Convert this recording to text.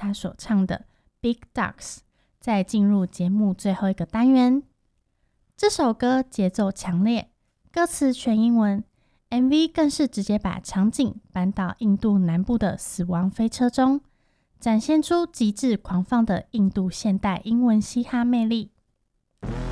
他所唱的 Big Ducks， 再进入节目最后一个单元。这首歌节奏强烈，歌词全英文， MV 更是直接把场景搬到印度南部的死亡飞车中，展现出极致狂放的印度现代英文嘻哈魅力。